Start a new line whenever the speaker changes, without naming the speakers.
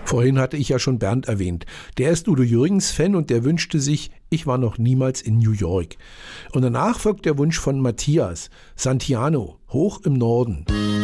Vorhin hatte ich ja schon Bernd erwähnt. Der ist Udo Jürgens Fan und der wünschte sich, ich war noch niemals in New York. Und danach folgt der Wunsch von Matthias, Santiano, hoch im Norden.